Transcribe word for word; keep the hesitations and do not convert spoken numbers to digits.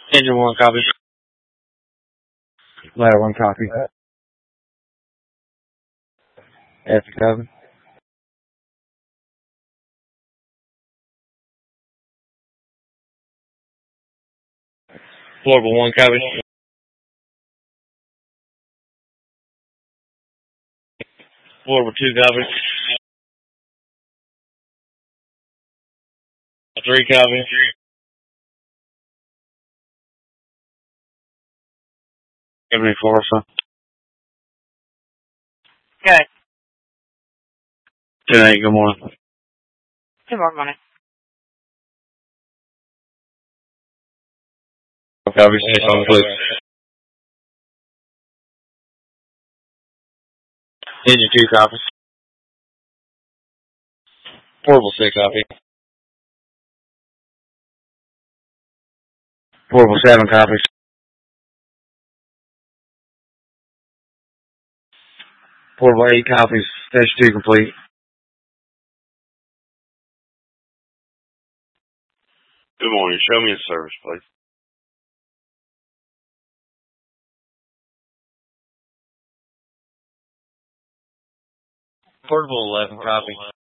Engine one copy. Ladder one copy. F copy. Florida one copy. Florida two copy. Three copy. seventy-four, sir. Good. ten eight, good morning. Good morning. Copy, six on clip. Engine two copies. Portable six copy. Portable seven copies. Portable eight copies. Stage two complete. Good morning. Show me a service, please. Portable eleven copy.